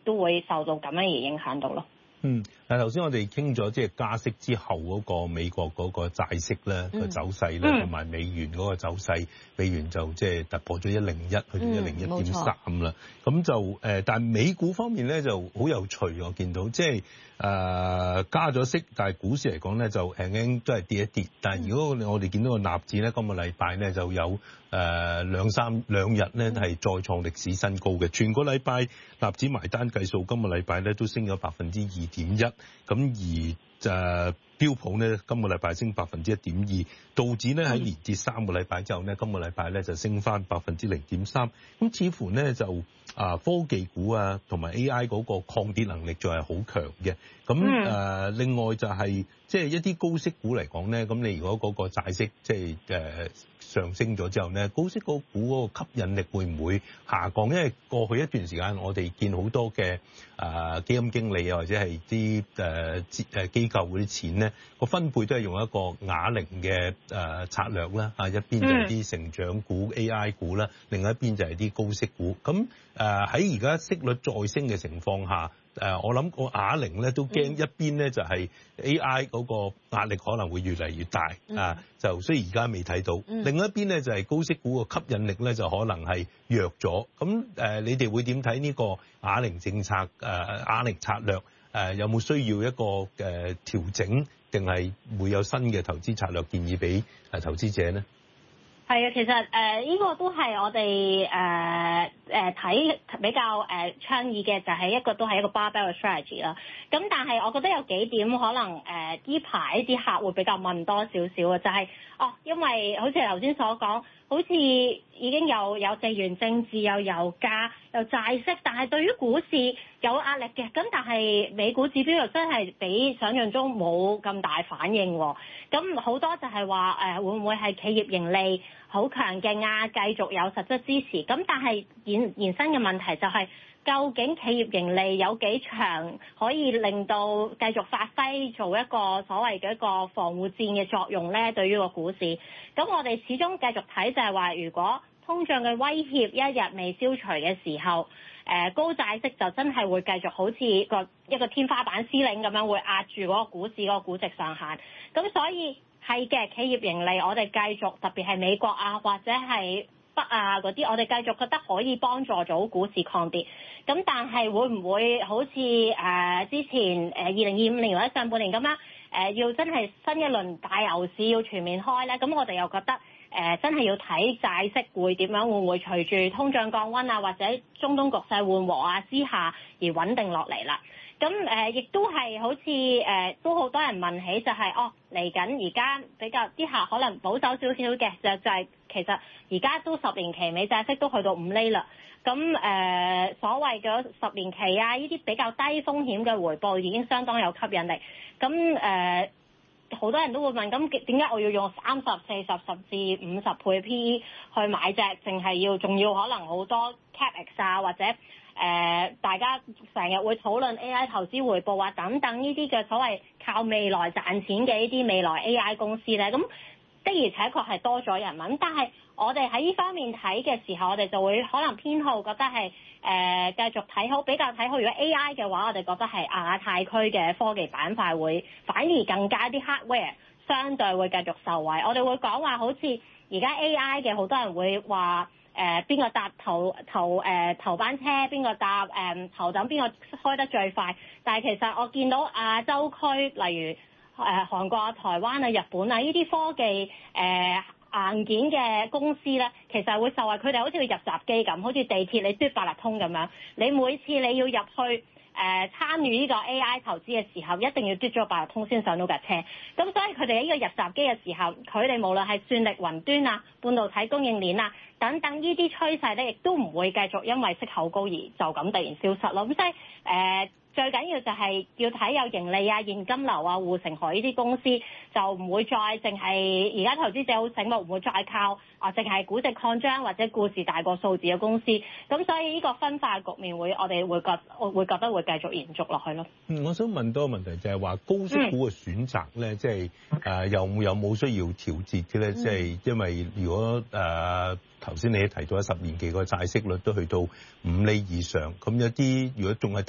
都會受到咁樣而影響到咯。 但係頭先我哋傾咗即係加息之後嗰個美國嗰個債息咧個走勢咧，同埋美元嗰個走勢，美元就即係突破咗101去到101.3啦。咁就但係美股方面咧就好有趣，我見到即係加咗息，但係股市嚟講咧就輕輕都係跌一跌。但係如果我哋見到個納指咧，今個禮拜咧就有兩日咧係再創歷史新高嘅，全個禮拜納指埋單計數，今個禮拜咧都升咗2.1%，咁而標普咧今個禮拜升1.2%，道指咧喺連跌3個禮拜之後咧，今個禮拜咧就升翻0.3%，咁似乎咧就科技股啊同埋 AI 嗰個抗跌能力仲係好強嘅。咁另外就係即係一啲高息股嚟講咧，咁你如果嗰個債息即係上升咗之後咧，高息嗰股嗰個吸引力會唔會下降？因為過去一段時間我哋見好多嘅基金經理啊，或者係啲機構嗰啲錢咧，個分配都係用一個啞鈴嘅策略啦。一邊就係啲成長股 AI 股啦，另外一邊就係啲高息股。咁喺而家息率再升嘅情況下，我諗個啞鈴咧都驚一邊咧就係 AI 嗰個壓力可能會越嚟越大就雖然而家未睇到，另外一邊咧就係高息股個吸引力咧就可能係弱咗。咁你哋會點睇呢個啞鈴政策啞鈴策略有冇需要一個調整，定係會有新嘅投資策略建議俾投資者呢？ 係啊，其實呢個都係我哋睇比較倡議嘅，就係一個都係一個 barbell strategy 啦。咁但係我覺得有幾點可能呢排啲客會比較問多少少嘅，就係因為好似頭先所講，好似已經有地緣政治、有油價、有債息，但係對於股市有壓力嘅。咁但係美股指標又真係比想象中冇咁大反應喎。咁好多就係話會唔會係企業盈利好強勁啊，繼續有實質支持。咁但係延伸嘅問題就係，究竟企業盈利有幾長可以令到繼續發揮做一個所謂嘅一個防護戰嘅作用咧？對於個股市，咁我哋始終繼續睇就係話，如果通脹嘅威脅一日未消除嘅時候，高債息就真係會繼續好似一個天花板 ceiling 咁樣，會壓住嗰個股市嗰個估值上限。咁所以係嘅，企業盈利我哋繼續，特別係美國啊或者係北啊嗰啲，我哋繼續覺得可以幫助到股市抗跌。咁但係會唔會好似之前2025年或者上半年咁啦？要真係新一輪大牛市要全面開咧？咁我哋又覺得真係要睇債息會點樣，會唔會隨住通脹降溫啊，或者中東局勢緩和啊之下而穩定落嚟啦？咁亦都係好似都好多人問起就係嚟緊而家比較啲客可能保守少少嘅，就係其實而家都10年期美債息都去到5厘啦。咁所謂嘅10年期啊，呢啲比較低風險嘅回報已經相當有吸引力。咁好多人都會問，咁點解我要用30、40甚至50倍 PE 去買隻，淨係仲要可能好多 CapEx 啊，或者大家成日會討論 AI 投資回報啊等等呢啲嘅所謂靠未來賺錢嘅呢啲未來 AI 公司咧，咁的而且確係多咗人問。但係我哋喺呢方面睇嘅時候，我哋就會可能偏好覺得係繼續睇好，比較睇好。如果 AI 嘅話，我哋覺得係亞太區嘅科技板塊會反而更加啲 hardware 相對會繼續受惠。我哋會講話好似而家 AI 嘅好多人會話邊個搭頭班車，邊個搭頭等，邊個開得最快。但係其實我見到亞洲區，例如韓國啊、台灣啊、日本啊呢啲科技硬件嘅公司咧，其實會受惠。佢哋好似個入閘機咁，好似地鐵你嘟八達通咁樣，你每次你要入去參與呢個 AI 投資嘅時候，一定要嘟咗八達通先上到架車。咁所以佢哋喺呢個入閘機嘅時候，佢哋無論係算力雲端啊、半導體供應鏈啊等等呢啲趨勢咧，亦都唔會繼續因為息口高而就咁突然消失咯。咁所以最緊要就係要睇有盈利啊、現金流啊、護城河呢啲公司，就唔會再淨係而家投資者好醒目，唔會再靠淨係估值擴張或者故事大過數字嘅公司。咁所以呢個分化局面我哋會覺得會繼續延續落去咯。 我想問多個問題就係話高息股嘅選擇咧，即係有冇需要調節嘅咧？即係因為如果頭先你提到10年期個債息率都去到5厘以上，咁有啲如果仲係